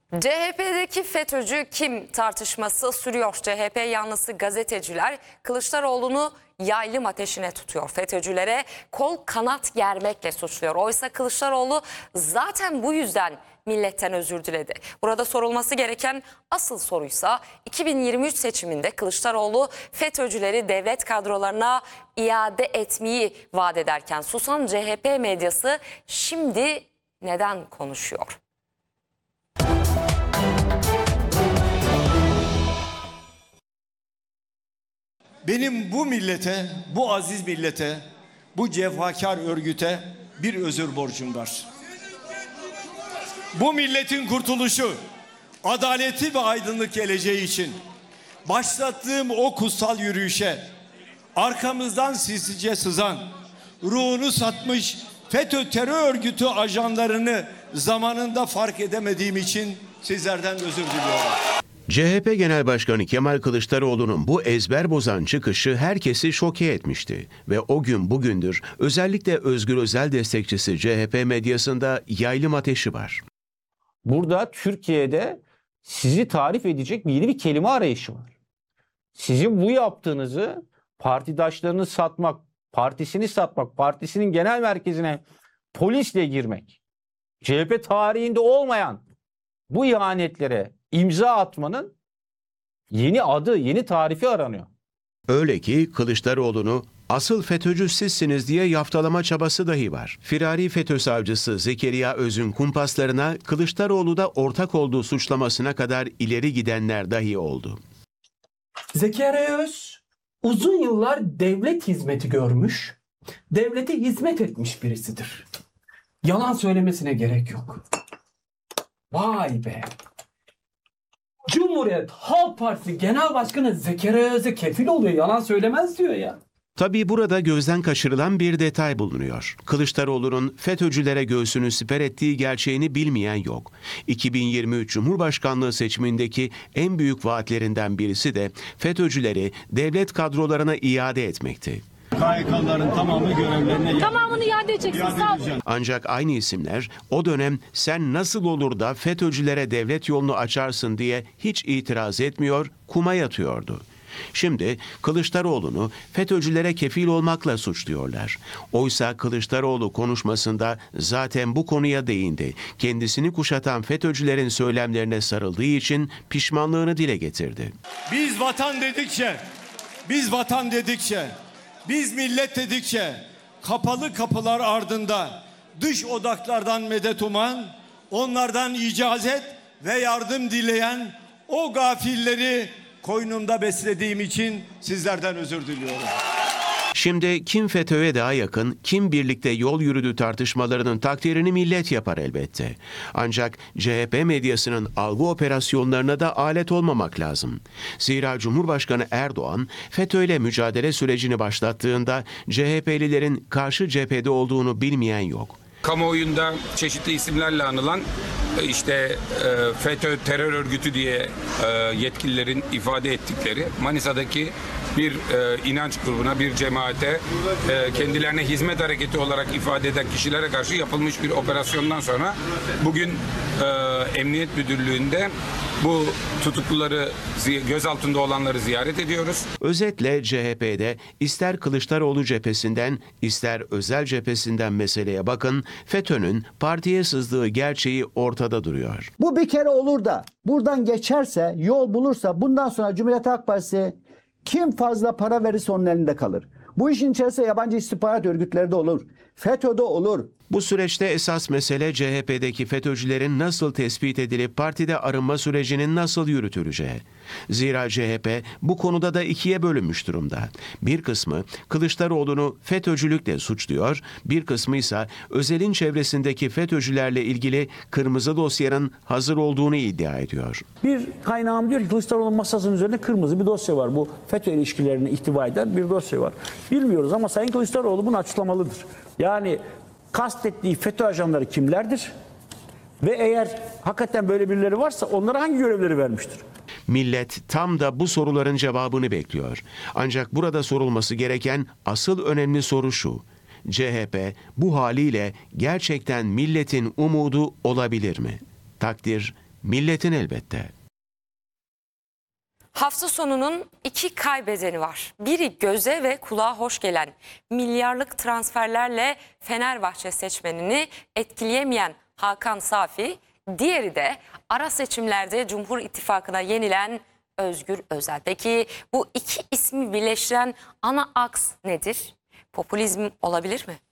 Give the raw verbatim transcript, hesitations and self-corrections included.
C H P'deki FETÖ'cü kim tartışması sürüyor. C H P yanlısı gazeteciler Kılıçdaroğlu'nu yaylım ateşine tutuyor. FETÖ'cülere kol kanat germekle suçluyor. Oysa Kılıçdaroğlu zaten bu yüzden milletten özür diledi. Burada sorulması gereken asıl soruysa iki bin yirmi üç seçiminde Kılıçdaroğlu FETÖ'cüleri devlet kadrolarına iade etmeyi vaat ederken susan C H P medyası şimdi neden konuşuyor? Benim bu millete, bu aziz millete, bu cefakar örgüte bir özür borcum var. Bu milletin kurtuluşu, adaleti ve aydınlık geleceği için başlattığım o kutsal yürüyüşe arkamızdan sinsice sızan, ruhunu satmış FETÖ terör örgütü ajanlarını zamanında fark edemediğim için sizlerden özür diliyorum. C H P Genel Başkanı Kemal Kılıçdaroğlu'nun bu ezber bozan çıkışı herkesi şoke etmişti. Ve o gün bugündür özellikle Özgür Özel destekçisi C H P medyasında yaylım ateşi var. Burada Türkiye'de sizi tarif edecek yeni bir kelime arayışı var. Sizin bu yaptığınızı partidaşlarını satmak, partisini satmak, partisinin genel merkezine polisle girmek, C H P tarihinde olmayan bu ihanetlere imza atmanın yeni adı, yeni tarifi aranıyor. Öyle ki Kılıçdaroğlu'nu asıl FETÖ'cü sizsiniz diye yaftalama çabası dahi var. Firari FETÖ savcısı Zekeriya Öz'ün kumpaslarına Kılıçdaroğlu da ortak olduğu suçlamasına kadar ileri gidenler dahi oldu. Zekeriya Öz uzun yıllar devlet hizmeti görmüş, devlete hizmet etmiş birisidir. Yalan söylemesine gerek yok. Vay be! Cumhuriyet Halk Partisi Genel Başkanı Zekeriya Öz'e kefil oluyor, yalan söylemez diyor ya. Tabii burada gözden kaçırılan bir detay bulunuyor. Kılıçdaroğlu'nun FETÖ'cülere göğsünü siper ettiği gerçeğini bilmeyen yok. iki bin yirmi üç Cumhurbaşkanlığı seçimindeki en büyük vaatlerinden birisi de FETÖ'cüleri devlet kadrolarına iade etmekti. K Y K'ların tamamı görevlerine... Tamamını iade edeceksiniz. Sağ olun. Ancak aynı isimler o dönem sen nasıl olur da FETÖ'cülere devlet yolunu açarsın diye hiç itiraz etmiyor, kuma yatıyordu. Şimdi Kılıçdaroğlu'nu FETÖ'cülere kefil olmakla suçluyorlar. Oysa Kılıçdaroğlu konuşmasında zaten bu konuya değindi. Kendisini kuşatan FETÖ'cülerin söylemlerine sarıldığı için pişmanlığını dile getirdi. Biz vatan dedikçe, biz vatan dedikçe, biz millet dedikçe kapalı kapılar ardında dış odaklardan medet uman, onlardan icazet ve yardım dileyen o gafilleri koynumda beslediğim için sizlerden özür diliyorum. Şimdi kim FETÖ'ye daha yakın, kim birlikte yol yürüdü tartışmalarının takdirini millet yapar elbette. Ancak C H P medyasının algı operasyonlarına da alet olmamak lazım. Zira Cumhurbaşkanı Erdoğan FETÖ'yle mücadele sürecini başlattığında C H P'lilerin karşı cephede olduğunu bilmeyen yok. Kamuoyunda çeşitli isimlerle anılan işte FETÖ terör örgütü diye yetkililerin ifade ettikleri Manisa'daki bir inanç grubuna, bir cemaate kendilerine hizmet hareketi olarak ifade eden kişilere karşı yapılmış bir operasyondan sonra bugün Emniyet Müdürlüğü'nde bu tutukluları, gözaltında olanları ziyaret ediyoruz. Özetle C H P'de ister Kılıçdaroğlu cephesinden ister Özel cephesinden meseleye bakın, FETÖ'nün partiye sızdığı gerçeği ortada duruyor. Bu bir kere olur da buradan geçerse, yol bulursa bundan sonra Cumhuriyet Halk Partisi kim fazla para verirse onun elinde kalır. Bu işin içerisinde yabancı istihbarat örgütleri de olur, FETÖ'de olur. Bu süreçte esas mesele C H P'deki FETÖ'cülerin nasıl tespit edilip partide arınma sürecinin nasıl yürütüleceği. Zira C H P bu konuda da ikiye bölünmüş durumda. Bir kısmı Kılıçdaroğlu'nu FETÖ'cülükle suçluyor, bir kısmı ise Özel'in çevresindeki FETÖ'cülerle ilgili kırmızı dosyanın hazır olduğunu iddia ediyor. Bir kaynağım diyor ki Kılıçdaroğlu'nun masasının üzerinde kırmızı bir dosya var. Bu FETÖ ilişkilerini ihtiva eden bir dosya var. Bilmiyoruz ama Sayın Kılıçdaroğlu bunu açıklamalıdır. Yani kastettiği FETÖ ajanları kimlerdir? Ve eğer hakikaten böyle birileri varsa onlara hangi görevleri vermiştir? Millet tam da bu soruların cevabını bekliyor. Ancak burada sorulması gereken asıl önemli soru şu: C H P bu haliyle gerçekten milletin umudu olabilir mi? Takdir Milletin elbette. Hafta sonunun iki kaybedeni var. Biri göze ve kulağa hoş gelen milyarlık transferlerle Fenerbahçe seçmenini etkileyemeyen Hakan Safi, diğeri de ara seçimlerde Cumhur İttifakı'na yenilen Özgür Özel. Peki bu iki ismi birleştiren ana aks nedir? Popülizm olabilir mi?